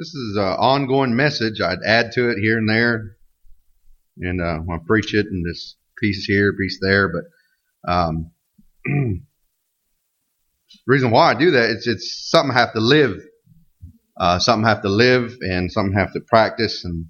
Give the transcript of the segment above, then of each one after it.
this is an ongoing message. I'd add to it here and there, and I preach it in this piece here, piece there. But the reason why I do that is it's something I have to live, something I have to live, and something I have to practice. And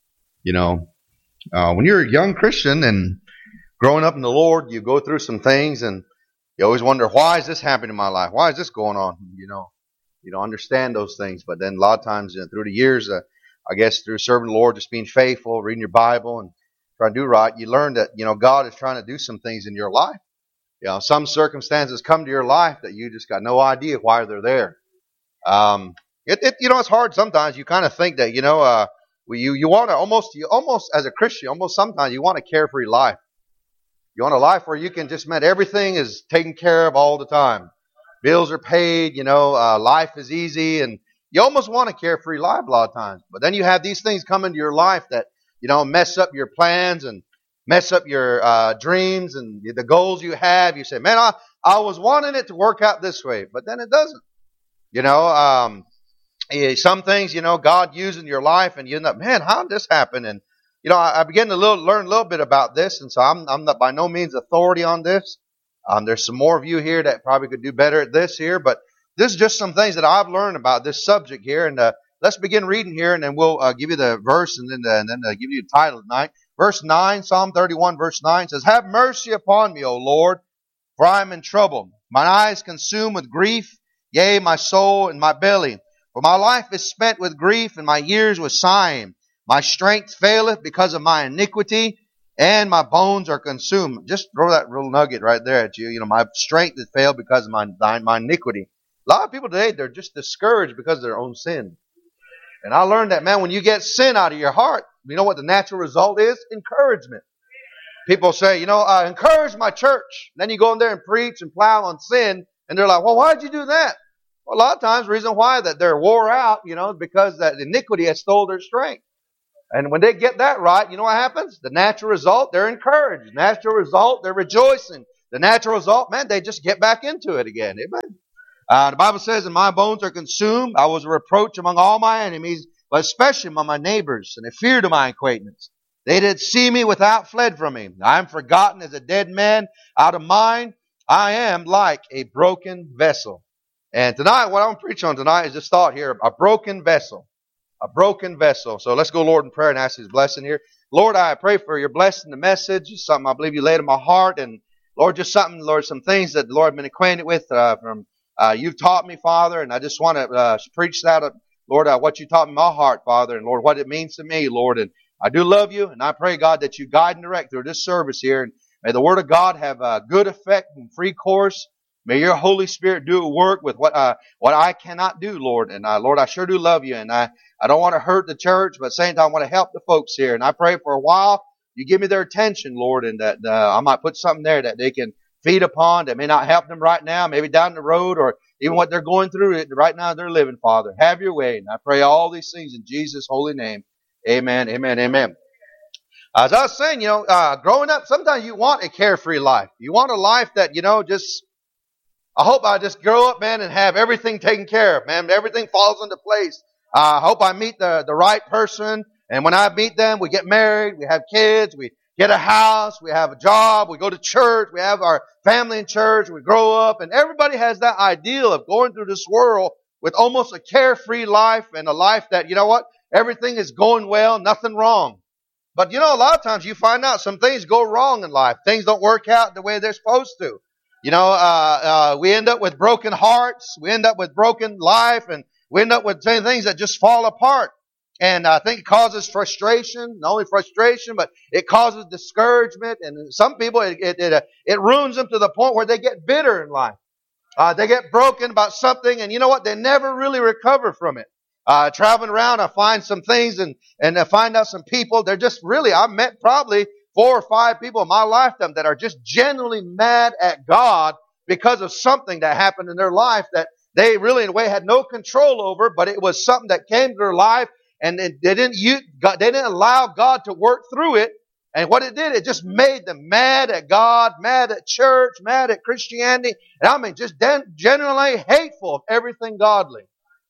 when you're a young Christian and growing up in the Lord, you go through some things, and you always wonder, why is this happening in my life? Why is this going on? You don't understand those things. But then a lot of times through the years, I guess through serving the Lord, just being faithful, reading your Bible, and trying to do right, you learn that, God is trying to do some things in your life. Some circumstances come to your life that you just got no idea why they're there. It's hard sometimes. You kind of think that, you want to almost as a Christian, sometimes you want a carefree life. You want a life where you can just, everything is taken care of all the time. Bills are paid, life is easy, and you almost want a carefree life a lot of times. But then you have these things come into your life that, mess up your plans and mess up your dreams and the goals you have. You say, I was wanting it to work out this way, but then it doesn't. Some things, God used in your life, and you end up, how did this happen? And I began to learn a little bit about this, and so I'm not by no means authority on this. There's some more of you here that probably could do better at this here, but this is just some things that I've learned about this subject here. And let's begin reading here, and then we'll give you the verse, and then give you the title tonight. Verse 9, Psalm 31, verse 9 says, "Have mercy upon me, O Lord, for I am in trouble. Mine eyes consumed with grief, yea, my soul and my belly. For my life is spent with grief, and my years with sighing. My strength faileth because of my iniquity, and my bones are consumed." Just throw that real nugget right there at you. My strength has failed because of my iniquity. A lot of people today, they're just discouraged because of their own sin. And I learned that, man, when you get sin out of your heart, you know what the natural result is? Encouragement. People say, encourage my church. Then you go in there and preach and plow on sin, and they're like, well, why'd you do that? Well, a lot of times the reason why that they're wore out, because that iniquity has stole their strength. And when they get that right, you know what happens? The natural result, they're encouraged. The natural result, they're rejoicing. The natural result, man, they just get back into it again. Amen. The Bible says, "And my bones are consumed. I was a reproach among all my enemies, but especially among my neighbors, and a fear to my acquaintance. They that see me without fled from me. I am forgotten as a dead man out of mind. I am like a broken vessel." And tonight, what I'm preaching on tonight is this thought here, a broken vessel. A broken vessel. So let's go, Lord, in prayer and ask His blessing here. Lord, I pray for your blessing, the message. It's something I believe you laid in my heart. And Lord, just something, Lord, some things that the Lord has been acquainted with from you've taught me, Father. And I just want to preach that, Lord, what you taught me in my heart, Father. And Lord, what it means to me, Lord. And I do love you. And I pray, God, that you guide and direct through this service here. And may the Word of God have a good effect and free course. May your Holy Spirit do a work with what I cannot do, Lord. And Lord, I sure do love you. And I don't want to hurt the church, but at the same time, I want to help the folks here. And I pray for a while, you give me their attention, Lord, and that I might put something there that they can feed upon that may not help them right now, maybe down the road, or even what they're going through right now they're living, Father. Have your way. And I pray all these things in Jesus' holy name. Amen, amen, amen. As I was saying, growing up, sometimes you want a carefree life. You want a life that, I hope I just grow up, man, and have everything taken care of, man. Everything falls into place. I hope I meet the right person. And when I meet them, we get married, we have kids, we get a house, we have a job, we go to church, we have our family in church, we grow up. And everybody has that ideal of going through this world with almost a carefree life and a life that, everything is going well, nothing wrong. But, a lot of times you find out some things go wrong in life. Things don't work out the way they're supposed to. We end up with broken hearts. We end up with broken life, and we end up with things that just fall apart. And I think it causes frustration, not only frustration, but it causes discouragement. And some people, it ruins them to the point where they get bitter in life. They get broken about something, and you know what? They never really recover from it. Traveling around, I find some things and I find out some people, they're just really, I've met probably 4 or 5 people in my lifetime that are just genuinely mad at God because of something that happened in their life that they really in a way had no control over, but it was something that came to their life, and they didn't allow God to work through it. And what it did, it just made them mad at God, mad at church, mad at Christianity, and I mean just genuinely hateful of everything godly.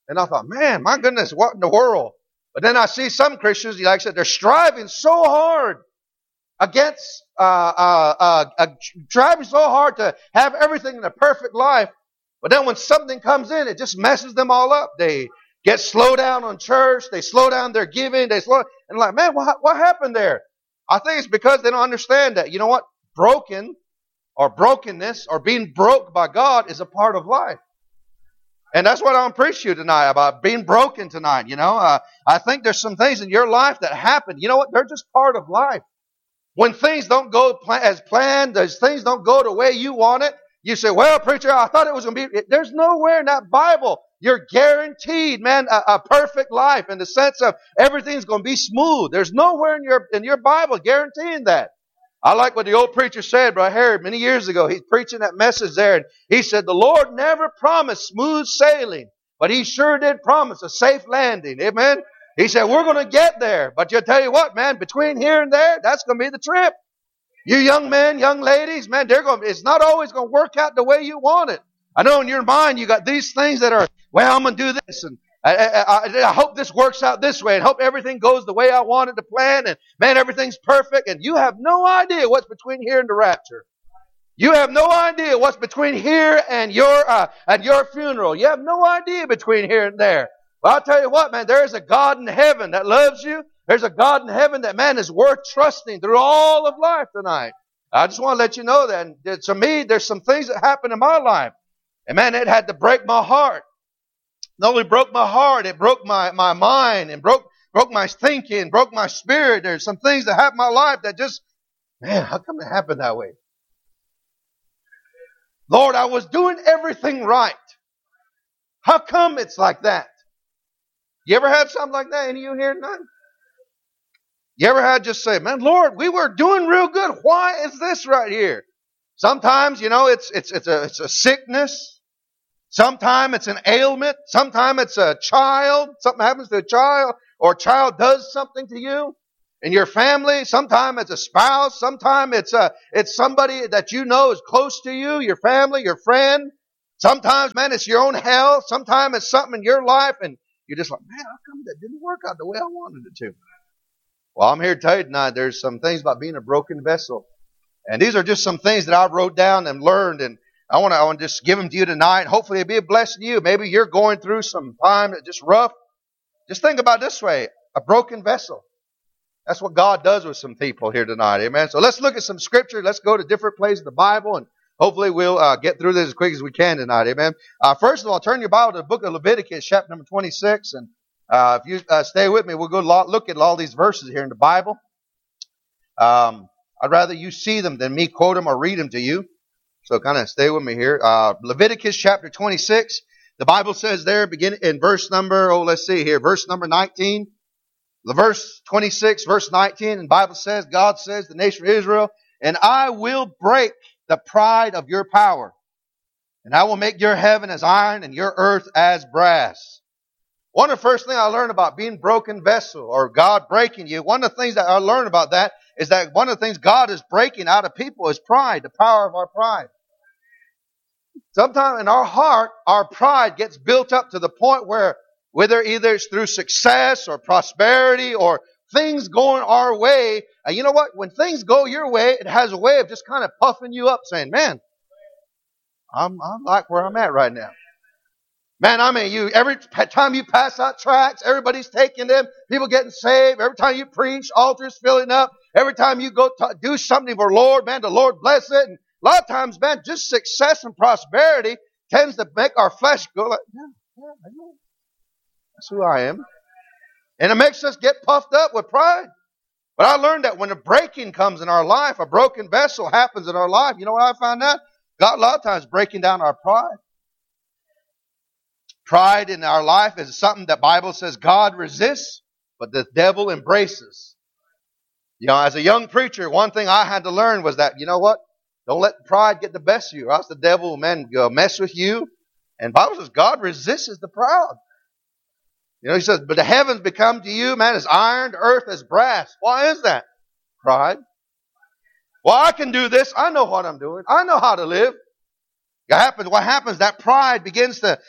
And I thought, man, my goodness, what in the world? But then I see some Christians, like I said, they're striving so hard against, striving so hard to have everything in a perfect life. But then when something comes in, it just messes them all up. They get slowed down on church. They slow down their giving. And like, man, what happened there? I think it's because they don't understand that, you know what? Broken or brokenness or being broke by God is a part of life. And that's what I'm preaching to you tonight about being broken tonight. You know, I think there's some things in your life that happen. You know what? They're just part of life. When things don't go as planned, as things don't go the way you want it, you say, well, preacher, I thought it was going to be. There's nowhere in that Bible you're guaranteed, man, a perfect life in the sense of everything's going to be smooth. There's nowhere in your Bible guaranteeing that. I like what the old preacher said, Brother Harry, many years ago. He's preaching that message there, and he said, the Lord never promised smooth sailing, but He sure did promise a safe landing. Amen? He said, we're going to get there. But you'll tell you what, man, between here and there, that's going to be the trip. You young men, young ladies, man, it's not always going to work out the way you want it. I know in your mind you got these things that are, well, I'm going to do this, and I hope this works out this way, and hope everything goes the way I wanted to plan, and man, everything's perfect, and you have no idea what's between here and the rapture. You have no idea what's between here and your funeral. You have no idea between here and there. Well, I'll tell you what, man, there is a God in heaven that loves you. There's a God in heaven that, man, is worth trusting through all of life tonight. I just want to let you know that. And to me, there's some things that happened in my life. And man, it had to break my heart. Not only broke my heart, it broke my mind and broke my thinking, broke my spirit. There's some things that happened in my life that just, man, how come it happened that way? Lord, I was doing everything right. How come it's like that? You ever had something like that? Any of you here tonight? You ever had just say, man, Lord, we were doing real good. Why is this right here? Sometimes, you know, it's a sickness. Sometimes it's an ailment. Sometimes it's a child. Something happens to a child, or a child does something to you in your family. Sometimes it's a spouse. Sometimes it's somebody that you know is close to you, your family, your friend. Sometimes, man, it's your own health. Sometimes it's something in your life, and you're just like, man, how come that didn't work out the way I wanted it to? Well, I'm here to tell you tonight, there's some things about being a broken vessel. And these are just some things that I wrote down and learned, and I want to just give them to you tonight. Hopefully it'll be a blessing to you. Maybe you're going through some time that's just rough. Just think about it this way, a broken vessel. That's what God does with some people here tonight. Amen. So let's look at some scripture. Let's go to different places in the Bible, and hopefully we'll get through this as quick as we can tonight. Amen. First of all, turn your Bible to the book of Leviticus, chapter number 26. And if you stay with me, we'll go look at all these verses here in the Bible. I'd rather you see them than me quote them or read them to you. So kind of stay with me here. Leviticus chapter 26. The Bible says there, beginning in verse number, verse number 19. The verse 26, verse 19, and the Bible says, God says, the nation of Israel, and I will break the pride of your power, and I will make your heaven as iron and your earth as brass. One of the first things I learned about being broken vessel, or God breaking you, one of the things that I learned about that is that one of the things God is breaking out of people is pride, the power of our pride. Sometimes in our heart, our pride gets built up to the point where whether either it's through success or prosperity or things going our way, and you know what? When things go your way, it has a way of just kind of puffing you up, saying, man, I'm like where I'm at right now. Man, I mean, every time you pass out tracts, everybody's taking them, people getting saved. Every time you preach, altars filling up. Every time you go do something for the Lord, man, the Lord bless it. And a lot of times, man, just success and prosperity tends to make our flesh go like, yeah, I know. That's who I am. And it makes us get puffed up with pride. But I learned that when a breaking comes in our life, a broken vessel happens in our life, you know what I found out? God a lot of times breaking down our pride. Pride in our life is something that the Bible says God resists, but the devil embraces. You know, as a young preacher, one thing I had to learn was that, you know what? Don't let pride get the best of you, or else the devil will mess with you. And the Bible says God resists the proud. You know, he says, but the heavens become to you, man, as iron, the earth as brass. Why is that? Pride. Well, I can do this. I know what I'm doing. I know how to live. What happens? That pride begins to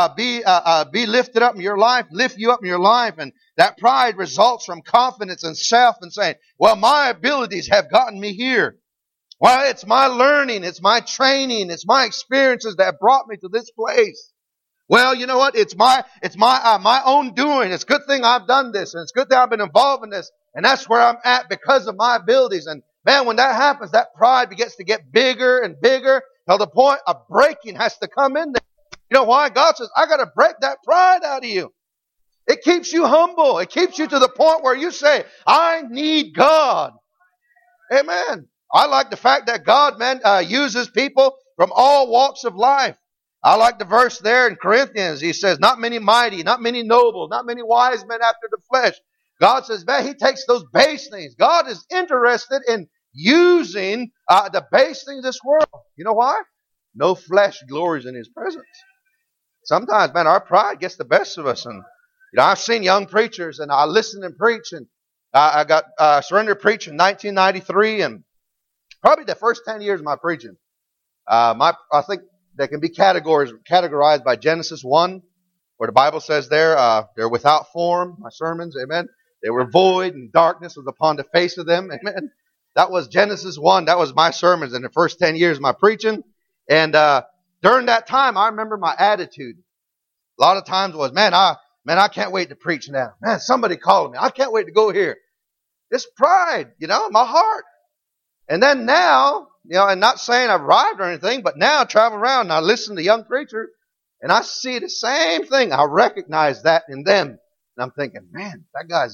be lifted up in your life, lift you up in your life, and that pride results from confidence in self and saying, well, my abilities have gotten me here. Well, it's my learning, it's my training, it's my experiences that have brought me to this place. Well, you know what? It's my own doing. It's a good thing I've done this, and it's a good thing I've been involved in this, and that's where I'm at because of my abilities. And man, when that happens, that pride begins to get bigger and bigger till the point of breaking has to come in there. You know why? God says, I got to break that pride out of you. It keeps you humble. It keeps you to the point where you say, I need God. Amen. I like the fact that God, uses people from all walks of life. I like the verse there in Corinthians. He says, not many mighty, not many noble, not many wise men after the flesh. God says, man, He takes those base things. God is interested in using the base things of this world. You know why? No flesh glories in His presence. Sometimes, man, our pride gets the best of us. And I've seen young preachers, and I listen and preach. And I got surrendered preach in 1993, and probably the first 10 years of my preaching. I think they can be categorized by Genesis 1, where the Bible says they're without form, my sermons, amen. They were void, and darkness was upon the face of them, amen. That was Genesis 1. That was my sermons in the first 10 years of my preaching. And during that time, I remember my attitude. A lot of times was, I can't wait to preach now. Man, somebody calling me. I can't wait to go here. This pride, in my heart. And then now, and not saying I've arrived or anything, but now I travel around and I listen to young preachers and I see the same thing. I recognize that in them. And I'm thinking, man,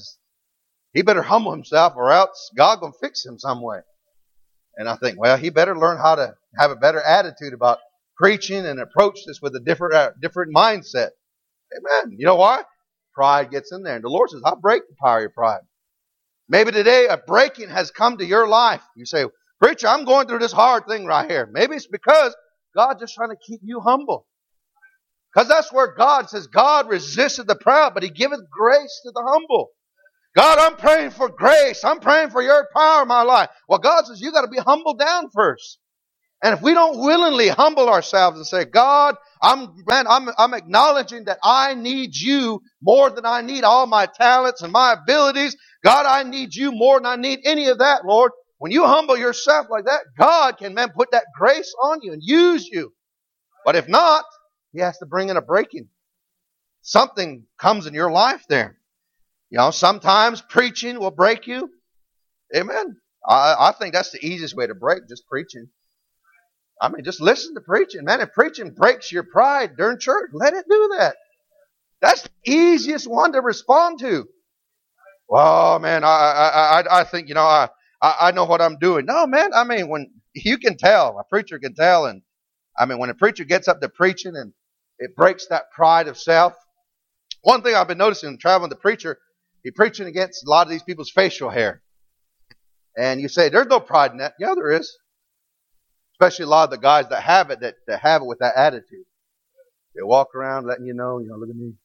he better humble himself or else God gonna fix him some way. And I think, well, he better learn how to have a better attitude about preaching and approach this with a different mindset. Amen. You know why? Pride gets in there. And the Lord says, I'll break the power of your pride. Maybe today a breaking has come to your life. You say, preacher, I'm going through this hard thing right here. Maybe it's because God's just trying to keep you humble. Because that's where God says, God resisted the proud, but He giveth grace to the humble. God, I'm praying for grace. I'm praying for your power in my life. Well, God says, you got to be humbled down first. And if we don't willingly humble ourselves and say, God, I'm acknowledging that I need you more than I need all my talents and my abilities. God, I need you more than I need any of that, Lord. When you humble yourself like that, God can put that grace on you and use you. But if not, He has to bring in a breaking. Something comes in your life there. Sometimes preaching will break you. Amen. I think that's the easiest way to break, just preaching. Just listen to preaching. Man, if preaching breaks your pride during church, let it do that. That's the easiest one to respond to. Well, man, I think, I know what I'm doing. No, man, when you can tell, a preacher can tell. And when a preacher gets up to preaching and it breaks that pride of self. One thing I've been noticing traveling the preacher, he's preaching against a lot of these people's facial hair. And you say, there's no pride in that. Yeah, there is. Especially a lot of the guys that have it, that have it with that attitude. They walk around letting you know, look at me.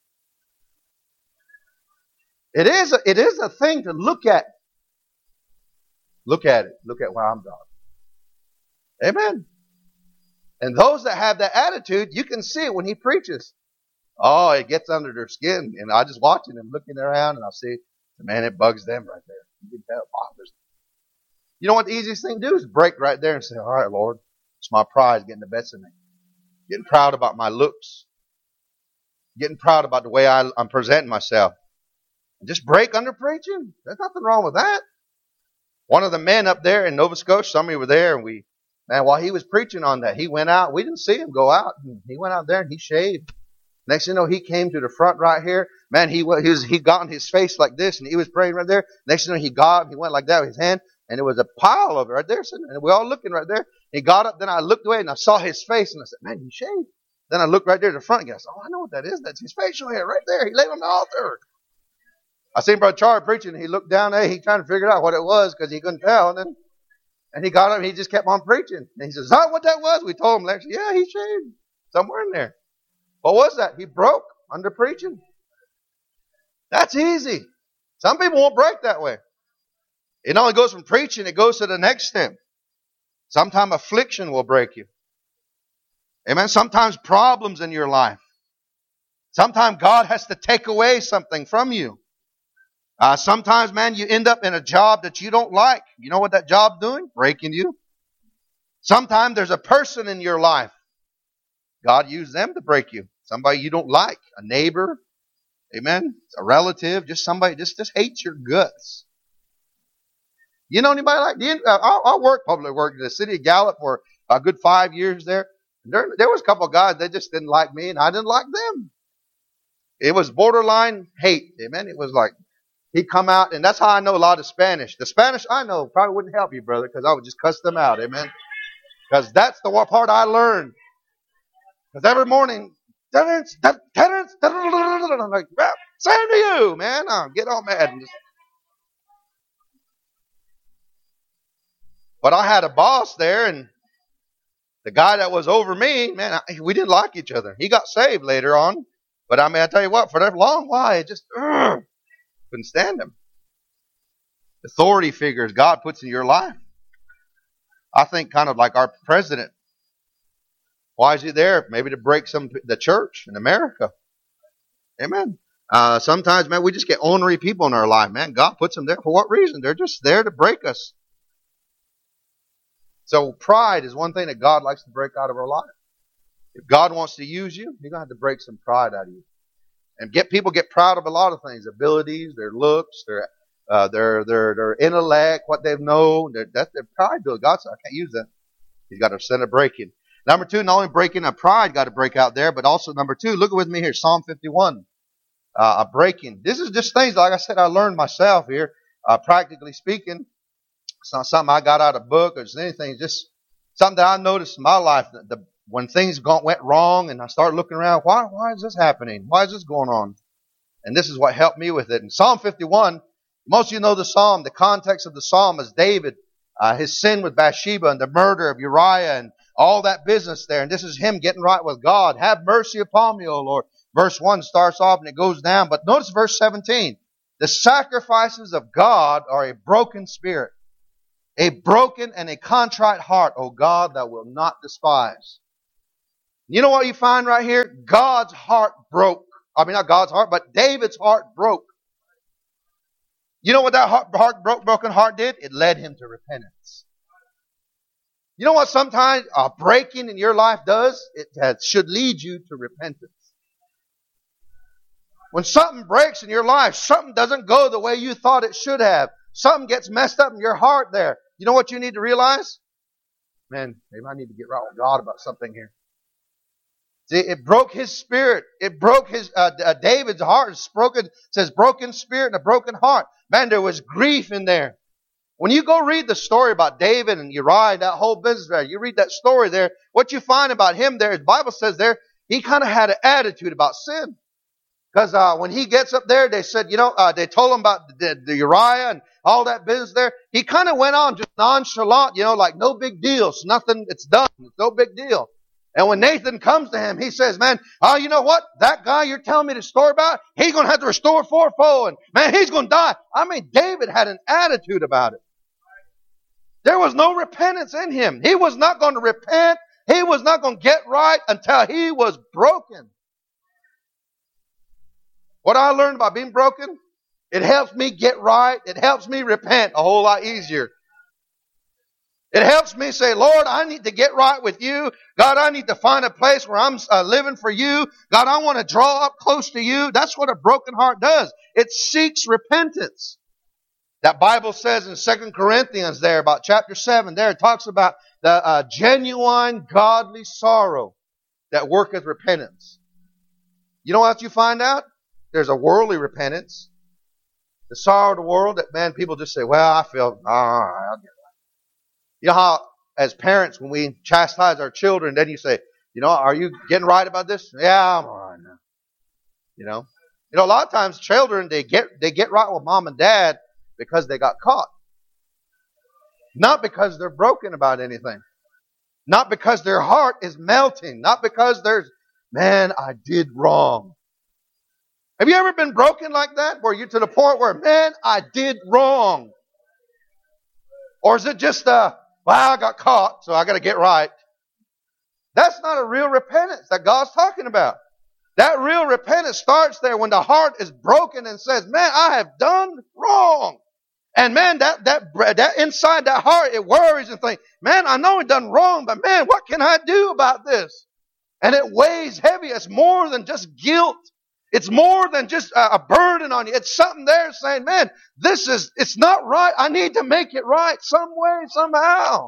It is a thing to look at. Look at it. Look at where I'm going. Amen. And those that have that attitude, you can see it when he preaches. Oh, it gets under their skin. And I just watching them, looking around, and I see, man, it bugs them right there. You can tell it bothers them. You know what the easiest thing to do is break right there and say, all right, Lord, it's my pride getting the best of me. Getting proud about my looks. Getting proud about the way I'm presenting myself. And just break under preaching. There's nothing wrong with that. One of the men up there in Nova Scotia, some of you were there, and while he was preaching on that, he went out. We didn't see him go out. He went out there and he shaved. Next thing you know, he came to the front right here. Man, he got on his face like this, and he was praying right there. Next thing you know, he went like that with his hand, and there was a pile of it right there, and we all looking right there. He got up, then I looked away, and I saw his face, and I said, man, he shaved. Then I looked right there to the front again. I said, oh, I know what that is. That's his facial hair right there. He laid on the altar. I seen Brother Charlie preaching, and he looked down there. He trying to figure out what it was because he couldn't tell. And he got up, and he just kept on preaching. And he says, is that what that was? We told him, actually, yeah, he shaved somewhere in there. What was that? He broke under preaching. That's easy. Some people won't break that way. It only goes from preaching, it goes to the next step. Sometime affliction will break you. Amen. Sometimes problems in your life. Sometimes God has to take away something from you. Sometimes, man, you end up in a job that you don't like. You know what that job's doing? Breaking you. Sometimes there's a person in your life. God used them to break you. Somebody you don't like. A neighbor. Amen. A relative. Just somebody just hates your guts. You know anybody like that? I public work in the city of Gallup for a good 5 years there. There was a couple of guys that just didn't like me and I didn't like them. It was borderline hate. Amen. It was like, he'd come out, and that's how I know a lot of Spanish. The Spanish I know probably wouldn't help you, brother, because I would just cuss them out. Amen. Because that's the part I learned. Because every morning, Terrence, I'm like, same to you, man. I'll get all mad. But I had a boss there, and the guy that was over me, man, we didn't like each other. He got saved later on. But I mean, I tell you what, for that long while, I just couldn't stand him. Authority figures God puts in your life. I think kind of like our president. Why is he there? Maybe to break the church in America. Amen. Sometimes, man, we just get ornery people in our life, man. God puts them there for what reason? They're just there to break us. So pride is one thing that God likes to break out of our life. If God wants to use you, He's going to have to break some pride out of you. And people get proud of a lot of things. Abilities, their looks, their intellect, what they know. That's their pride to it. God said, I can't use that. He's got to send a breaking. Number two, not only breaking of pride got to break out there, but also number two, look with me here, Psalm 51. A breaking. This is just things, like I said, I learned myself here, practically speaking. It's not something I got out of a book or just anything. It's just something that I noticed in my life. When things went wrong and I started looking around, why is this happening? Why is this going on? And this is what helped me with it. In Psalm 51, most of you know the psalm. The context of the psalm is David, his sin with Bathsheba and the murder of Uriah and all that business there. And this is him getting right with God. Have mercy upon me, O Lord. Verse 1 starts off and it goes down. But notice verse 17. The sacrifices of God are a broken spirit, a broken and a contrite heart, O God, that will not despise. You know what you find right here? God's heart broke. I mean, not God's heart, but David's heart broke. You know what that broken heart did? It led him to repentance. You know what sometimes a breaking in your life does? It should lead you to repentance. When something breaks in your life, something doesn't go the way you thought it should have. Something gets messed up in your heart there. You know what you need to realize? Man, maybe I need to get right with God about something here. See, it broke his spirit. It broke his David's heart. It says broken spirit and a broken heart. Man, there was grief in there. When you go read the story about David and Uriah, that whole business there, you read that story there, what you find about him there, the Bible says there, he kind of had an attitude about sin. Because when he gets up there, they said, they told him about the Uriah and all that business there. He kind of went on just nonchalant, like no big deal. It's nothing, it's done. It's no big deal. And when Nathan comes to him, he says, man, you know what? That guy you're telling me the story about, he's going to have to restore fourfold. And man, he's going to die. I mean, David had an attitude about it. There was no repentance in him. He was not going to repent. He was not going to get right until he was broken. What I learned about being broken, it helps me get right. It helps me repent a whole lot easier. It helps me say, Lord, I need to get right with you. God, I need to find a place where I'm living for you. God, I want to draw up close to you. That's what a broken heart does. It seeks repentance. That Bible says in 2 Corinthians there, about chapter 7, there it talks about the genuine godly sorrow that worketh repentance. You know what you find out? There's a worldly repentance. The sorrow of the world that, man, people just say, well, I feel, I'll get right. You know how, as parents, when we chastise our children, then you say, are you getting right about this? Yeah, I'm all right now. A lot of times children, they get right with mom and dad because they got caught. Not because they're broken about anything. Not because their heart is melting. Not because man, I did wrong. Have you ever been broken like that? Where you're to the point where, man, I did wrong. Or is it just, I got caught, so I got to get right. That's not a real repentance that God's talking about. That real repentance starts there when the heart is broken and says, man, I have done wrong. And man, that inside that heart, it worries and thinks, man, I know I've done wrong, but man, what can I do about this? And it weighs heavy. It's more than just guilt. It's more than just a burden on you. It's something there saying, man, it's not right. I need to make it right some way, somehow.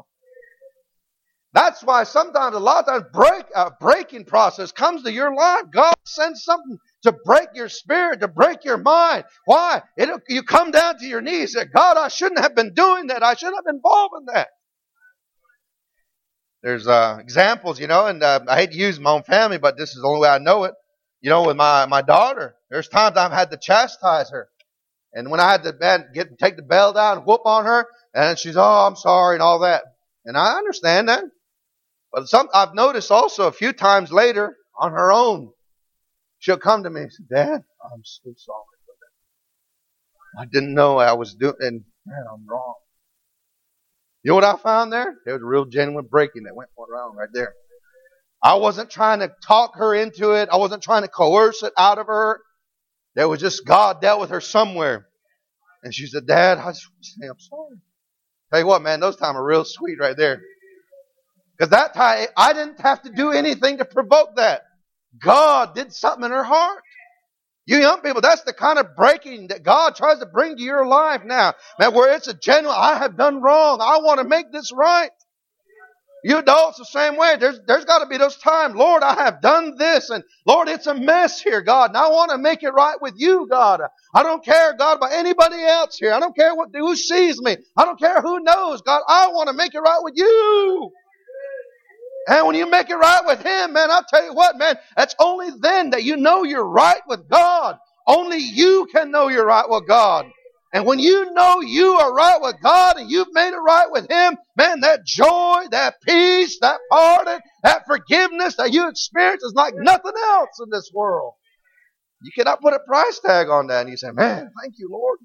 That's why sometimes, a lot of times, breaking process comes to your life. God sends something to break your spirit, to break your mind. Why? You come down to your knees and say, God, I shouldn't have been doing that. I shouldn't have been involved in that. There's examples, and I hate to use my own family, but this is the only way I know it. With my daughter, there's times I've had to chastise her. And when I had to take the bell down and whoop on her, and she's, oh, I'm sorry, and all that. And I understand that. But I've noticed also a few times later, on her own, she'll come to me and say, Dad, I'm so sorry for that. I didn't know I was doing, and man, I'm wrong. You know what I found there? There was a real genuine breaking that went around right there. I wasn't trying to talk her into it. I wasn't trying to coerce it out of her. There was just God dealt with her somewhere. And she said, Dad, I just want to say I'm sorry. Tell you what, man, those times are real sweet right there. Because that time, I didn't have to do anything to provoke that. God did something in her heart. You young people, that's the kind of breaking that God tries to bring to your life now. Man, where it's a genuine, I have done wrong. I want to make this right. You adults the same way. There's got to be those times, Lord, I have done this, and Lord, it's a mess here, God, and I want to make it right with you, God. I don't care, God, about anybody else here. I don't care who sees me. I don't care who knows, God. I want to make it right with you. And when you make it right with Him, man, I'll tell you what, man, that's only then that you know you're right with God. Only you can know you're right with God. And when you know you are right with God and you've made it right with Him, man, that joy, that peace, that pardon, that forgiveness that you experience is like nothing else in this world. You cannot put a price tag on that. And you say, man, thank you, Lord.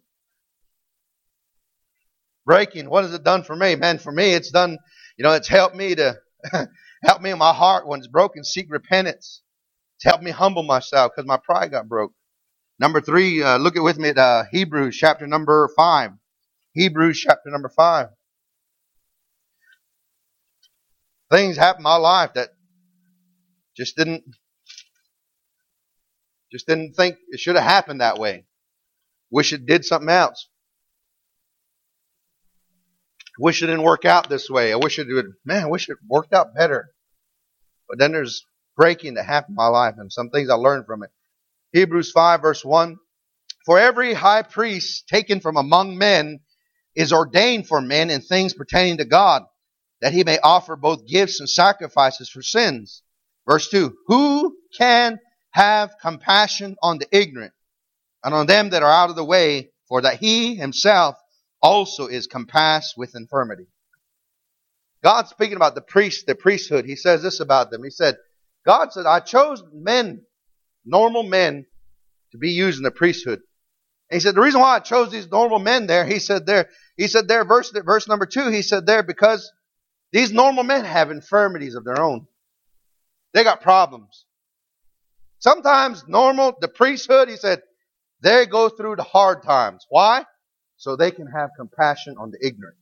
Breaking, what has it done for me? Man, for me, it's done, it's helped me to help me in my heart when it's broken, seek repentance. It's helped me humble myself because my pride got broke. Number 3, look with me at Hebrews chapter number 5. Hebrews chapter number 5. Things happened in my life that just didn't think it should have happened that way. Wish it did something else. Wish it didn't work out this way. I wish it worked out better. But then there's breaking that happened in my life and some things I learned from it. Hebrews 5 verse 1. For every high priest taken from among men is ordained for men in things pertaining to God, that he may offer both gifts and sacrifices for sins. Verse 2. Who can have compassion on the ignorant and on them that are out of the way, for that he himself also is compassed with infirmity. God speaking about the priesthood, He says this about them. He said, God said, I chose men, normal men, to be used in the priesthood. And He said, the reason why I chose these normal men there, He said there, verse number 2, He said there, because these normal men have infirmities of their own. They got problems. Sometimes the priesthood, He said, they go through the hard times. Why? So they can have compassion on the ignorant.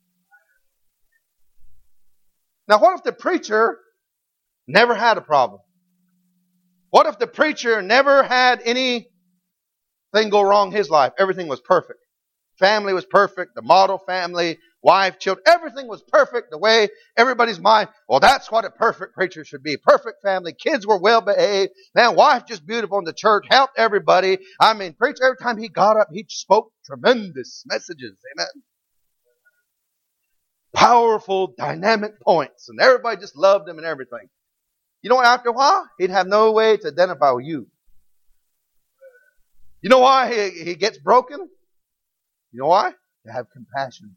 Now, what if the preacher never had a problem? What if the preacher never had anything go wrong in his life? Everything was perfect. Family was perfect. The model family, wife, children, everything was perfect the way everybody's mind. Well, that's what a perfect preacher should be. Perfect family. Kids were well behaved. Man, wife just beautiful in the church. Helped everybody. I mean, preacher, every time he got up, he spoke tremendous messages. Amen. Powerful, dynamic points. And everybody just loved him and everything. You know what? After a while, he'd have no way to identify with you. You know why he gets broken? You know why? To have compassion.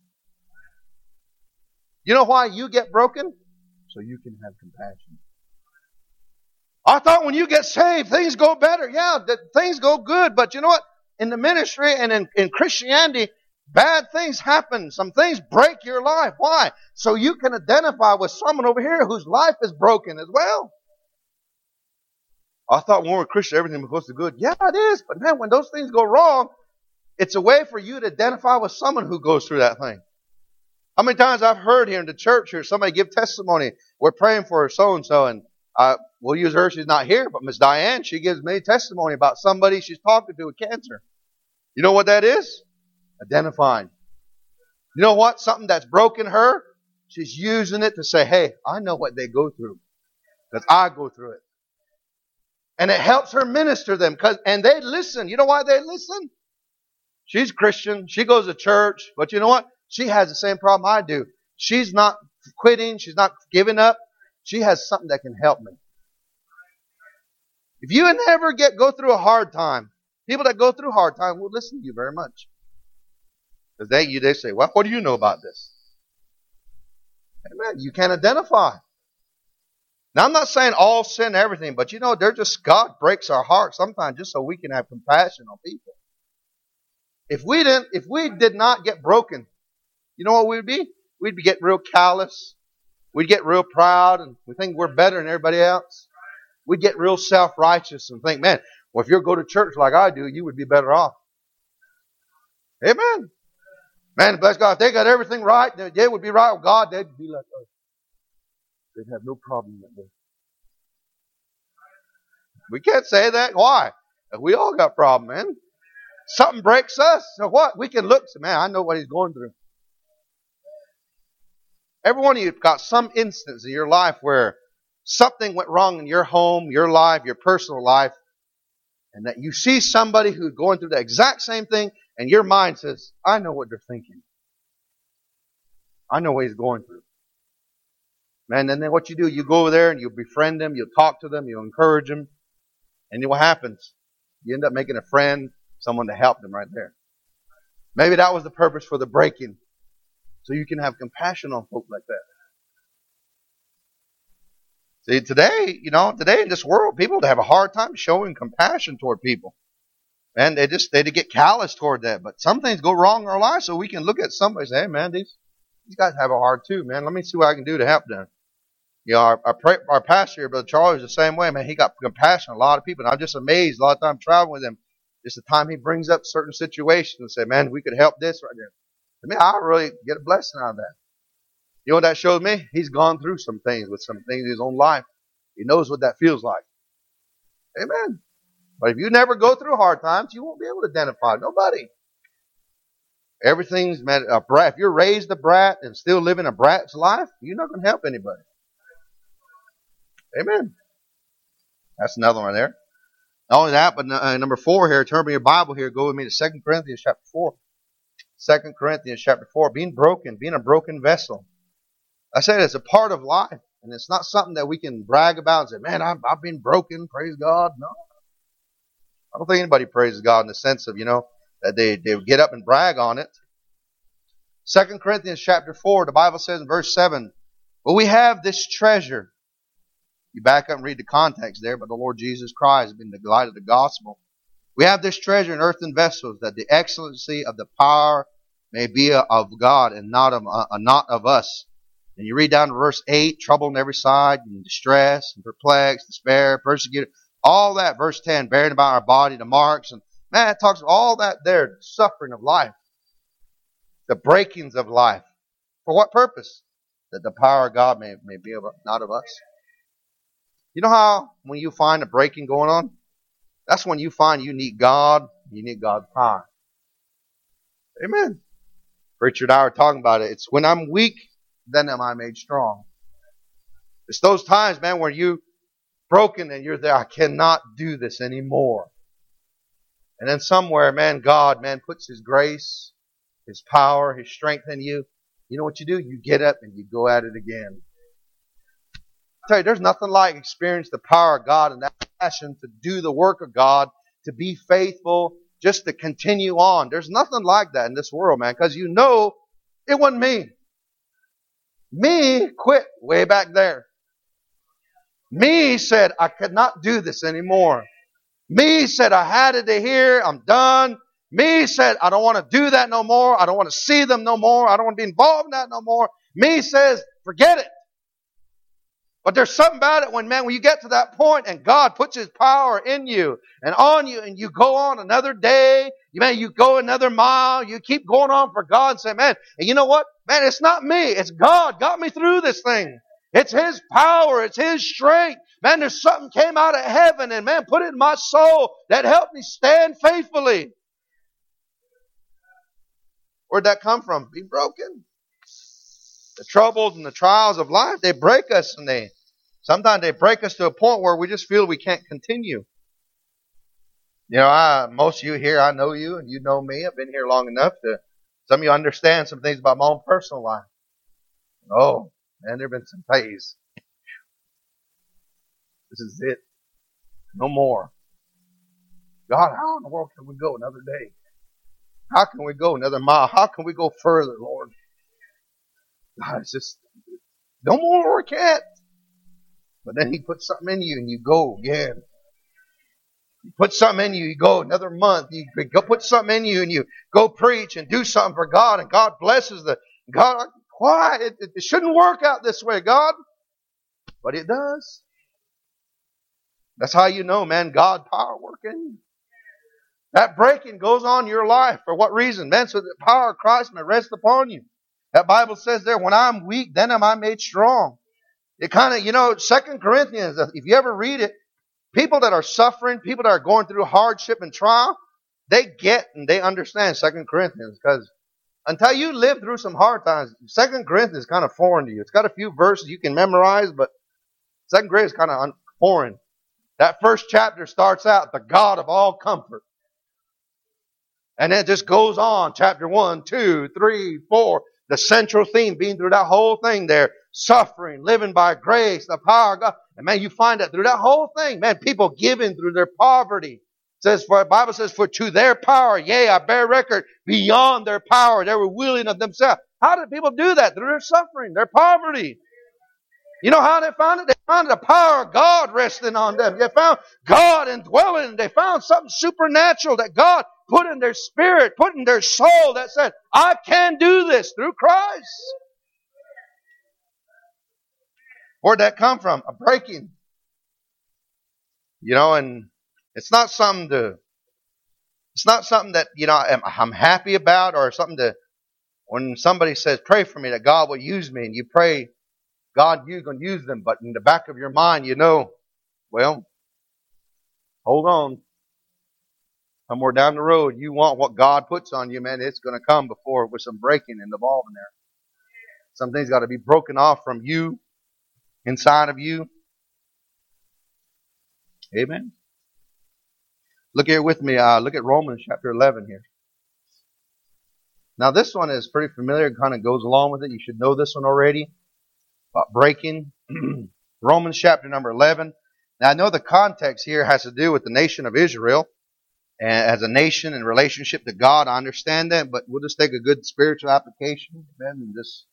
You know why you get broken? So you can have compassion. I thought when you get saved, things go better. Yeah, things go good. But you know what? In the ministry and in Christianity, Bad things happen. Some things break your life. Why? So you can identify with someone over here whose life is broken as well. I thought when we were Christian, everything was supposed to be good. Yeah, it is. But man, when those things go wrong, it's a way for you to identify with someone who goes through that thing. How many times I've heard here in the church here, somebody give testimony. We're praying for so-and-so, and we'll use her. She's not here, but Miss Diane, she gives me testimony about somebody she's talking to with cancer. You know what that is? Identifying. You know what? Something that's broken her, she's using it to say, hey, I know what they go through because I go through it. And it helps her minister them, and they listen. You know why they listen? She's Christian. She goes to church. But you know what? She has the same problem I do. She's not quitting. She's not giving up. She has something that can help me. If you never go through a hard time, people that go through hard time will listen to you very much. Because they say, well, what do you know about this? Amen. You can identify. Now, I'm not saying all sin, everything, but God breaks our hearts sometimes just so we can have compassion on people. If we did not get broken, you know what we'd be? We'd get real callous. We'd get real proud and we think we're better than everybody else. We'd get real self-righteous and think, man, well, if you go to church like I do, you would be better off. Amen. Man, bless God, if they got everything right, they would be right with God, they'd be like us. They'd have no problem with this. We can't say that. Why? We all got problems, man. Something breaks us. So what? We can look and say, man, I know what he's going through. Every one of you have got some instance in your life where something went wrong in your home, your life, your personal life, and that you see somebody who's going through the exact same thing, and your mind says, I know what they're thinking. I know what he's going through. Man, and then what you do, you go over there and you befriend them, you talk to them, you encourage them, and then what happens? You end up making a friend, someone to help them right there. Maybe that was the purpose for the breaking, so you can have compassion on folk like that. See, today in this world, people have a hard time showing compassion toward people. And they get callous toward that. But some things go wrong in our lives, so we can look at somebody and say, hey man, these guys have a heart too, man. Let me see what I can do to help them. Our pastor here, Brother Charlie, is the same way, man. He got compassion on a lot of people. And I'm just amazed a lot of times traveling with him. Just the time he brings up certain situations and say, man, we could help this right there. To me, I really get a blessing out of that. You know what that shows me? He's gone through some things in his own life. He knows what that feels like. Amen. But if you never go through hard times, you won't be able to identify nobody. Everything's a brat. If you're raised a brat and still living a brat's life, you're not going to help anybody. Amen. That's another one there. Not only that, but number 4 here, turn to your Bible here, go with me to 2 Corinthians chapter 4. 2 Corinthians chapter 4, being a broken vessel. I said it's a part of life, and it's not something that we can brag about and say, man, I've been broken, praise God. No. I don't think anybody praises God in the sense of, that they get up and brag on it. 2 Corinthians chapter 4, the Bible says in verse 7, but we have this treasure. You back up and read the context there, but the Lord Jesus Christ has been the light of the gospel. We have this treasure in earthen vessels, that the excellency of the power may be of God and not of us. And you read down to verse 8, trouble on every side, and distress, and perplexed, despair, persecuted. All that, verse 10, bearing about our body the marks. And man, it talks about all that there, the suffering of life. The breakings of life. For what purpose? That the power of God may be not of us. You know how when you find a breaking going on? That's when you find you need God, you need God's power. Amen. Preacher and I were talking about it. It's when I'm weak, then am I made strong. It's those times, man, where you broken and you're there, I cannot do this anymore. And then somewhere, man, God, man, puts His grace, His power, His strength in you. You know what you do? You get up and you go at it again. I tell you, there's nothing like experience the power of God and that passion to do the work of God, to be faithful, just to continue on. There's nothing like that in this world, man, because you know it wasn't me. Me quit way back there. Me said I could not do this anymore. Me said I had it to here. I'm done. Me said, I don't want to do that no more. I don't want to see them no more. I don't want to be involved in that no more. Me says, forget it. But there's something about it when you get to that point and God puts His power in you and on you and you go on another day, you go another mile, you keep going on for God and say, man, and you know what? Man, it's not me. It's God got me through this thing. It's His power. It's His strength. Man, there's something came out of heaven and man, put it in my soul that helped me stand faithfully. Where'd that come from? Being broken. The troubles and the trials of life, they break us and sometimes they break us to a point where we just feel we can't continue. Most of you here, I know you and you know me. I've been here long enough some of you understand some things about my own personal life. Oh, man, there have been some days. This is it. No more. God, how in the world can we go another day? How can we go another mile? How can we go further, Lord? God, it's just, no more, we can't. But then He puts something in you and you go again. He puts something in you, you go another month. He put something in you and you go preach and do something for God and God blesses God. Why? It shouldn't work out this way, God. But it does. That's how you know, man, God power working. That breaking goes on in your life. For what reason? Man, so the power of Christ may rest upon you. That Bible says there, when I'm weak, then am I made strong. It kind of, 2 Corinthians, if you ever read it, people that are suffering, people that are going through hardship and trial, they get and they understand 2 Corinthians. Because until you live through some hard times, 2 Corinthians is kind of foreign to you. It's got a few verses you can memorize, but 2 Corinthians is kind of foreign. That first chapter starts out, the God of all comfort. And then it just goes on, chapter 1, 2, 3, 4. The central theme being through that whole thing there, suffering, living by grace, the power of God. And man, you find that through that whole thing, man, people giving through their poverty. The Bible says, for to their power, yea, I bear record, beyond their power, they were willing of themselves. How did people do that? Through their suffering, their poverty. You know how they found it? They found the power of God resting on them. They found God indwelling. They found something supernatural that God put in their spirit, put in their soul that said, I can do this through Christ. Where'd that come from? A breaking. And it's not something that, I'm happy about or something when somebody says, pray for me that God will use me and you pray, God, you're going to use them. But in the back of your mind, well, hold on. Somewhere down the road, you want what God puts on you, man. It's going to come before with some breaking and involved in there. Some things got to be broken off from you, inside of you. Amen. Look here with me. Look at Romans chapter 11 here. Now this one is pretty familiar. It kind of goes along with it. You should know this one already. About breaking. Romans chapter number 11. Now I know the context here has to do with the nation of Israel. And as a nation in relationship to God, I understand that, but we'll just take a good spiritual application, amen, and just,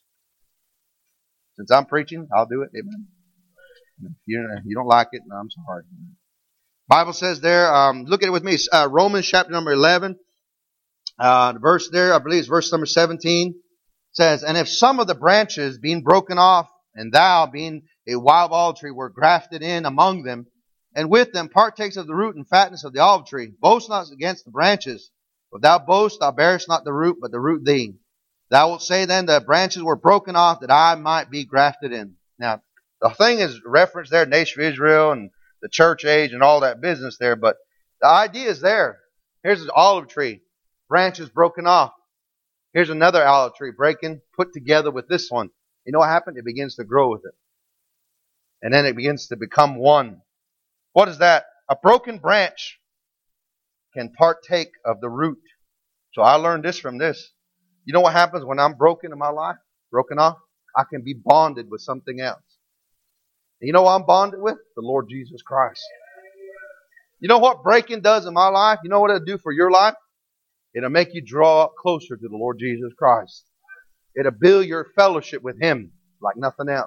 since I'm preaching, I'll do it, amen. If you don't like it, no, I'm sorry. Bible says there, look at it with me, Romans chapter number 11, the verse there, I believe it's verse number 17, says, and if some of the branches being broken off, and thou being a wild olive tree were grafted in among them, and with them partakes of the root and fatness of the olive tree. Boast not against the branches. If thou boast, thou bearest not the root, but the root thee. Thou wilt say then, the branches were broken off, that I might be grafted in. Now, the thing is referenced there, nation of Israel and the church age and all that business there, but the idea is there. Here's an olive tree, branches broken off. Here's another olive tree breaking, put together with this one. You know what happened? It begins to grow with it. And then it begins to become one. What is that? A broken branch can partake of the root. So I learned this from this. You know what happens when I'm broken in my life? Broken off? I can be bonded with something else. And you know what I'm bonded with? The Lord Jesus Christ. You know what breaking does in my life? You know what it'll do for your life? It'll make you draw up closer to the Lord Jesus Christ. It'll build your fellowship with Him like nothing else.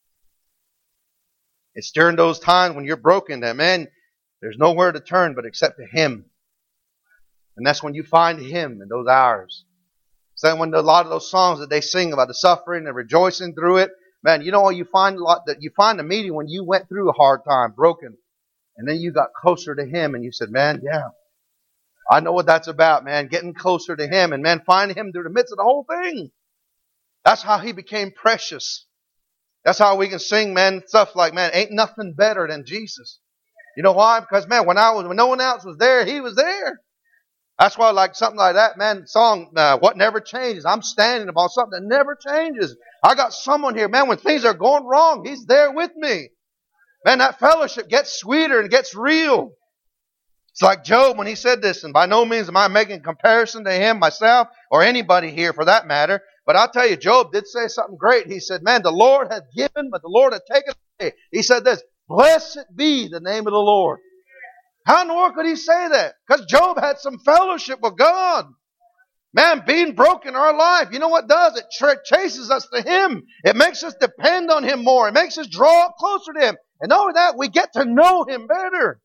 It's during those times when you're broken that, man, there's nowhere to turn but except to Him. And that's when you find Him in those hours. So when a lot of those songs that they sing about the suffering and rejoicing through it, man, you know, you find the meeting when you went through a hard time, broken, and then you got closer to Him and you said, man, yeah, I know what that's about, man, getting closer to Him and, man, finding Him through the midst of the whole thing. That's how He became precious. That's how we can sing, man, stuff like, man, ain't nothing better than Jesus. You know why? Because, man, when no one else was there, He was there. That's why, like something like that, man, song, What Never Changes. I'm standing upon something that never changes. I got someone here, man, when things are going wrong, He's there with me. Man, that fellowship gets sweeter and gets real. It's like Job when he said this, and by no means am I making a comparison to him, myself, or anybody here for that matter. But I'll tell you, Job did say something great. He said, man, the Lord hath given, but the Lord hath taken away. He said this, blessed be the name of the Lord. How in the world could he say that? Because Job had some fellowship with God. Man, being broken in our life, you know what it does? It chases us to Him. It makes us depend on Him more. It makes us draw up closer to Him. And not only that, we get to know Him better.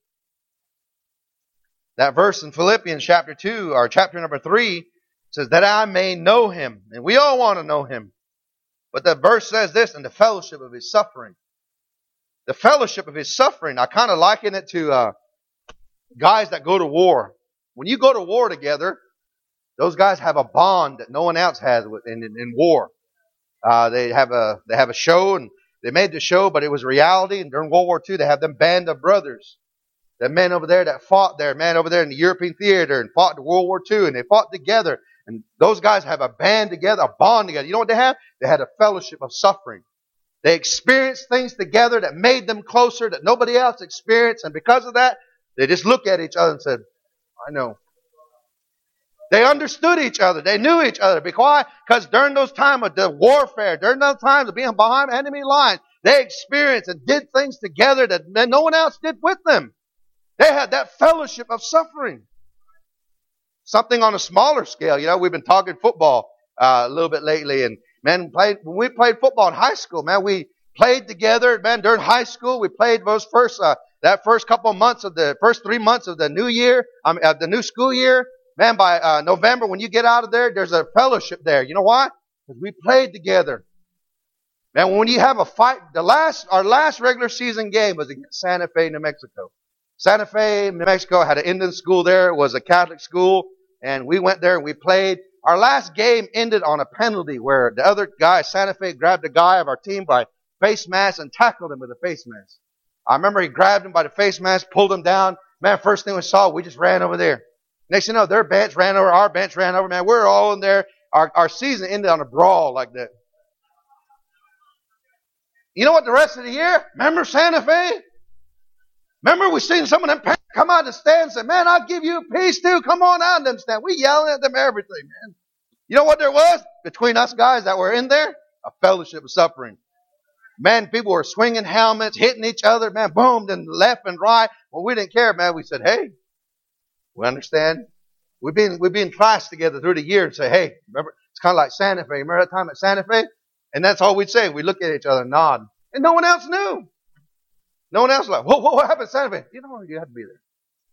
That verse in Philippians chapter 2, or chapter number 3, says, that I may know Him. And we all want to know Him. But the verse says this, in the fellowship of His suffering. The fellowship of His suffering, I kind of liken it to guys that go to war. When you go to war together, those guys have a bond that no one else has in war. They have a show, and they made the show, but it was reality. And during World War II, they have them band of brothers. The men over there that fought there, man over there in the European theater and fought in World War II, and they fought together. And those guys have a band together, a bond together. You know what they have? They had a fellowship of suffering. They experienced things together that made them closer that nobody else experienced. And because of that, they just looked at each other and said, I know. They understood each other. They knew each other. Why? Because during those times of the warfare, during those times of being behind enemy lines, they experienced and did things together that no one else did with them. They had that fellowship of suffering. Something on a smaller scale. You know, we've been talking football a little bit lately. And, man, when we played football in high school, man, we played together. Man, during high school, we played those first couple of months of the first 3 months of the new year, the new school year. Man, by November, when you get out of there, there's a fellowship there. You know why? Because we played together. Man, when you have a fight, our last regular season game was against Santa Fe, New Mexico. Santa Fe, New Mexico had an Indian school there. It was a Catholic school. And we went there and we played. Our last game ended on a penalty where the other guy, Santa Fe, grabbed a guy of our team by face mask and tackled him with a face mask. I remember he grabbed him by the face mask, pulled him down. Man, first thing we saw, we just ran over there. Next thing you know, their bench ran over, our bench ran over. Man, we're all in there. Our season ended on a brawl like that. You know what the rest of the year? Remember Santa Fe? Remember we seen some of them parents come out of the stand and say, man, I'll give you a piece too. Come on out of them stand. We yelling at them everything, man. You know what there was between us guys that were in there? A fellowship of suffering. Man, people were swinging helmets, hitting each other, man, boom, then left and right. Well, we didn't care, man. We said, hey, we understand. We've been in class together through the year and say, hey, remember, it's kind of like Santa Fe. Remember that time at Santa Fe? And that's all we'd say. We look at each other and nod. And no one else knew. No one else was like, what happened at Santa Fe? You know, you had to be there.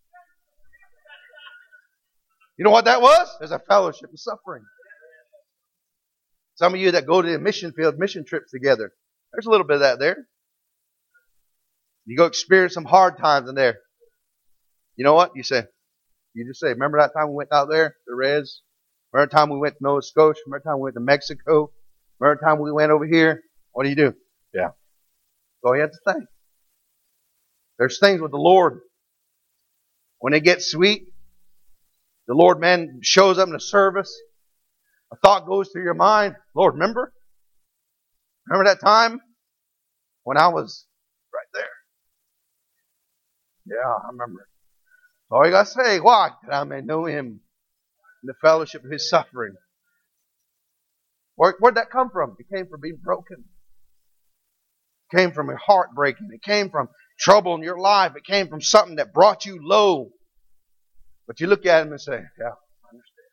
You know what that was? There's a fellowship of suffering. Some of you that go to the mission field, mission trips together, there's a little bit of that there. You go experience some hard times in there. You know what? You just say, remember that time we went out there, the Reds? Remember the time we went to Nova Scotia? Remember the time we went to Mexico? Remember the time we went over here? What do? Yeah. That's all you have to say. There's things with the Lord. When they get sweet, the Lord, man, shows up in the service. A thought goes through your mind. Lord, remember? Remember that time when I was right there? Yeah, I remember it. All you got to say, why? That I may know Him in the fellowship of His suffering. Where'd that come from? It came from being broken. It came from a heartbreaking. It came from trouble in your life. It came from something that brought you low. But you look at Him and say, yeah, I understand.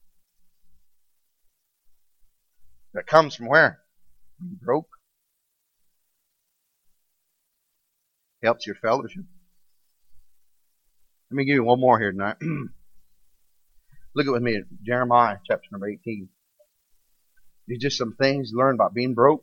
That comes from where? Being broke. Helps your fellowship. Let me give you one more here tonight. Look at with me at Jeremiah chapter number 18. These just some things learned about being broke.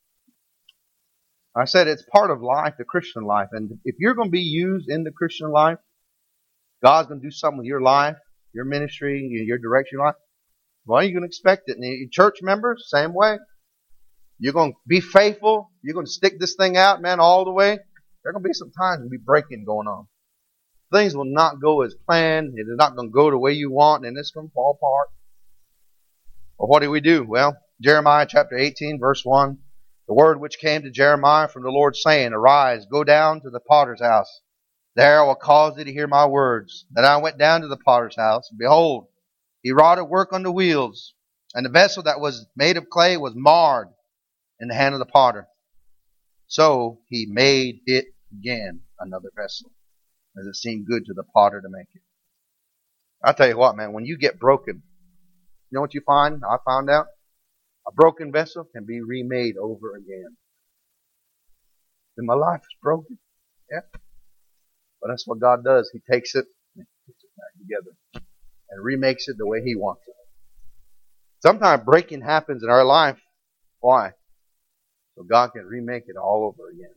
I said it's part of life, the Christian life. And if you're going to be used in the Christian life, God's going to do something with your life, your ministry, your direction life. Well, you're going to expect it. And your church members, same way. You're going to be faithful. You're going to stick this thing out, man, all the way. There are going to be some times there'll be breaking going on. Things will not go as planned. It's not going to go the way you want, and it's going to fall apart. Well, what do we do? Well, Jeremiah chapter 18, verse 1. The word which came to Jeremiah from the Lord, saying, Arise, go down to the potter's house. There I will cause thee to hear my words. Then I went down to the potter's house, and behold, he wrought at work on the wheels, and the vessel that was made of clay was marred in the hand of the potter. So he made it again another vessel, as it seemed good to the potter to make it. I tell you what, man, when you get broken, you know what you find? I found out a broken vessel can be remade over again. And my life is broken. Yeah. But that's what God does. He takes it and puts it back together and remakes it the way He wants it. Sometimes breaking happens in our life. Why? So God can remake it all over again.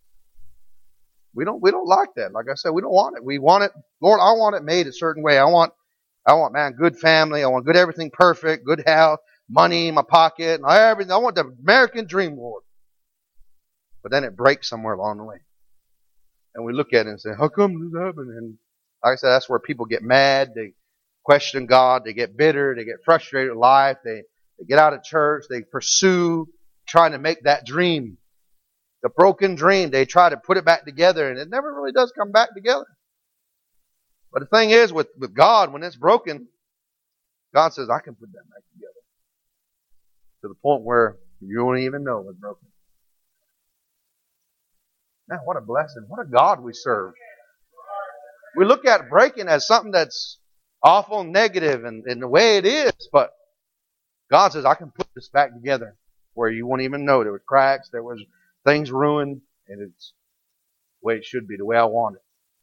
We don't like that. Like I said, we don't want it. We want it, Lord, I want it made a certain way. I want, man, good family. I want good everything perfect, good health, money in my pocket, and everything. I want the American dream, Lord. But then it breaks somewhere along the way. And we look at it and say, how come this happened? And like I said, that's where people get mad. They question God. They get bitter. They get frustrated with life. They get out of church. They pursue trying to make that dream. The broken dream, they try to put it back together, and it never really does come back together. But the thing is, with God, when it's broken, God says, I can put that back together. To the point where you won't even know it's broken. Man, what a blessing. What a God we serve. We look at breaking as something that's awful, negative, and the way it is, but God says, I can put this back together where you won't even know. There was cracks, there was things ruined, and it's the way it should be, the way I want it.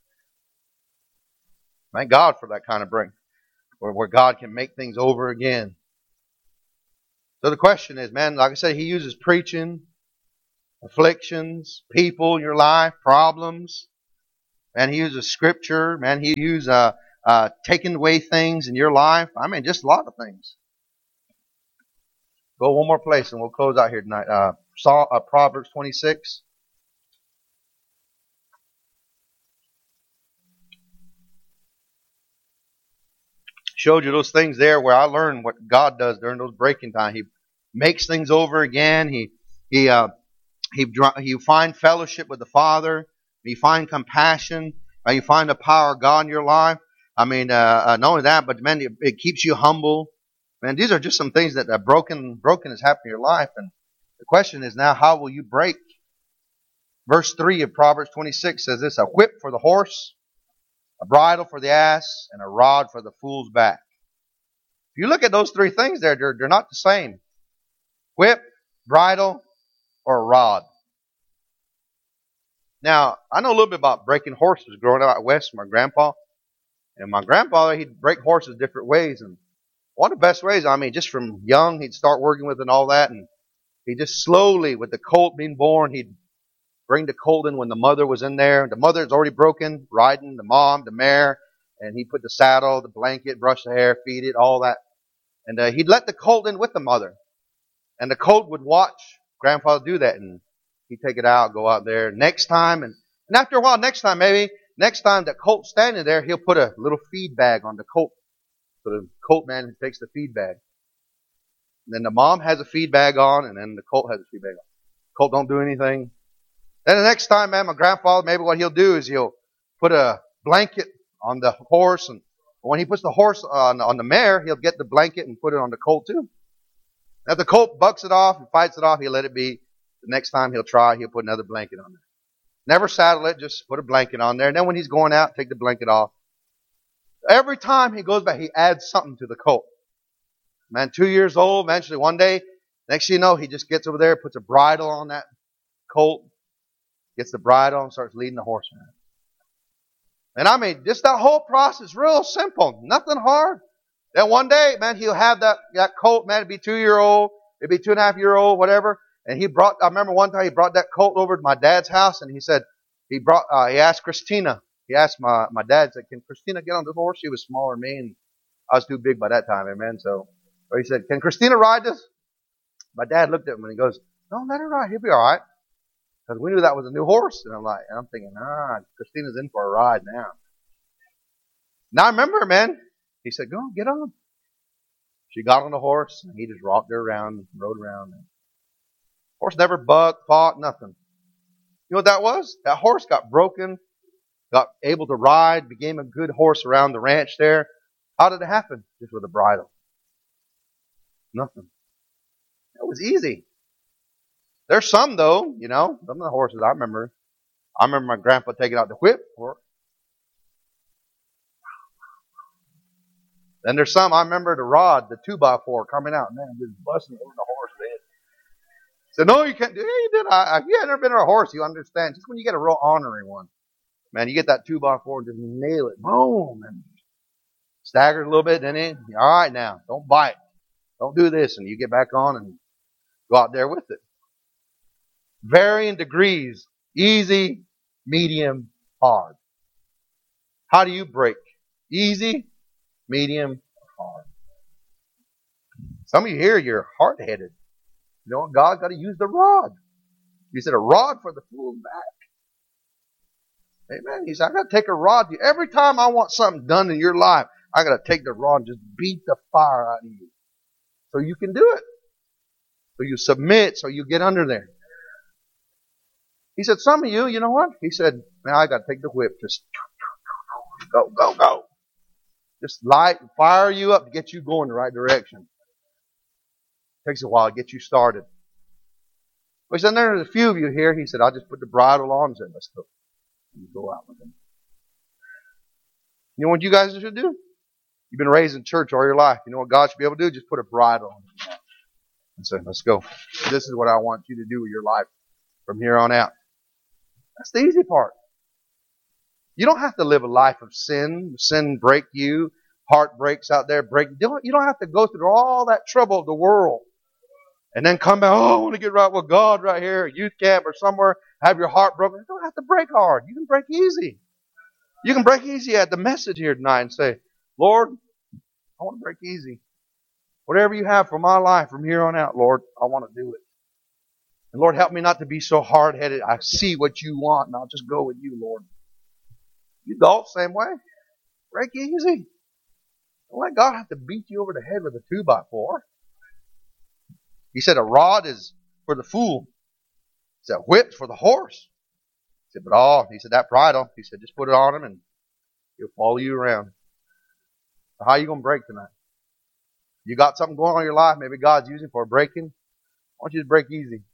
Thank God for that kind of break, where God can make things over again. So the question is, man, like I said, He uses preaching, afflictions, people in your life, problems. Man, He uses Scripture. Man, He uses taking away things in your life. I mean, just a lot of things. Go one more place and we'll close out here tonight. Proverbs 26. Showed you those things there where I learned what God does during those breaking times. He makes things over again. You find fellowship with the Father. You find compassion. You find the power of God in your life. I mean, not only that, but man, it keeps you humble. Man, these are just some things that broken has happened in your life. And the question is now, how will you break? Verse 3 of Proverbs 26 says this, a whip for the horse, a bridle for the ass, and a rod for the fool's back. If you look at those three things there, they're not the same. Whip, bridle, or a rod. Now, I know a little bit about breaking horses growing up out west with my grandpa. And my grandfather, he'd break horses different ways. And one of the best ways, I mean, just from young, he'd start working with and all that. And he just slowly, with the colt being born, he'd bring the colt in when the mother was in there. The mother's already broken, riding the mom, the mare. And he put the saddle, the blanket, brush the hair, feed it, all that. And he'd let the colt in with the mother. And the colt would watch grandfather do that. And he'd take it out, go out there. Next time, and after a while, next time that colt's standing there, he'll put a little feed bag on the colt. So the colt man takes the feed bag. And then the mom has a feed bag on, and then the colt has a feed bag on. Colt don't do anything. Then the next time, man, my grandfather, maybe what he'll do is he'll put a blanket on the horse, and when he puts the horse on the mare, he'll get the blanket and put it on the colt too. Now if the colt bucks it off and fights it off, he'll let it be. The next time he'll put another blanket on there. Never saddle it, just put a blanket on there. And then when he's going out, take the blanket off. Every time he goes back, he adds something to the colt. Man, 2 years old, eventually one day, next thing you know, he just gets over there, puts a bridle on that colt, gets the bridle and starts leading the horse around. And I mean, just that whole process, real simple, nothing hard. Then one day, man, he'll have that colt, man, it'd be 2-year-old, it'd be 2.5-year-old, whatever. And I remember one time he brought that colt over to my dad's house, and he said, he asked Christina, he asked my dad, said, can Christina get on the horse? She was smaller than me, and I was too big by that time, amen. So he said, can Christina ride this? My dad looked at him and he goes, no, let her ride, he'll be all right. Because we knew that was a new horse. And I'm thinking, Christina's in for a ride now. Now I remember, man, he said, go on, get on. She got on the horse, and he just rocked her around, rode around. Horse never bucked, fought, nothing. You know what that was? That horse got broken, got able to ride, became a good horse around the ranch there. How did it happen? Just with a bridle. Nothing. It was easy. There's some, though, some of the horses I remember. I remember my grandpa taking out the whip for it. Then there's some, I remember the rod, the 2x4 coming out, man, just busting over the horse's head. So no, you can't do it. Yeah, you did. If you had never been on a horse, you understand. Just when you get a real ornery one, man, you get that 2x4 and just nail it. Boom. And stagger a little bit, then all right now, don't bite. Don't do this. And you get back on and go out there with it. Varying degrees. Easy, medium, hard. How do you break? Easy, medium, hard. Some of you here, you're hard-headed. You know what? God got to use the rod. He said, a rod for the fool's back. Amen. He said, I got to take a rod. Every time I want something done in your life, I got to take the rod and just beat the fire out of you. So you can do it. So you submit, so you get under there. He said, some of you, you know what? He said, man, I got to take the whip. Just go, go, go. Just light and fire you up to get you going the right direction. Takes a while to get you started. But he said, there's a few of you here. He said, I'll just put the bridle on and said, let's go. And go out with him. You know what you guys should do? You've been raised in church all your life. You know what God should be able to do? Just put a bridle on and say, let's go. This is what I want you to do with your life from here on out. That's the easy part. You don't have to live a life of sin. Sin break you. Heartbreaks out there break. You don't have to go through all that trouble of the world. And then come back, I want to get right with God right here at youth camp or somewhere, have your heart broken. You don't have to break hard. You can break easy. You can break easy at the message here tonight and say, Lord, I want to break easy. Whatever you have for my life from here on out, Lord, I want to do it. And Lord, help me not to be so hard-headed. I see what you want and I'll just go with you, Lord. You adults, same way. Break easy. Don't let God have to beat you over the head with a 2x4. He said a rod is for the fool. He said whip's for the horse. He said, he said that bridle. He said, just put it on him and he'll follow you around. So how are you going to break tonight? You got something going on in your life, maybe God's using for a breaking. I want you to break easy.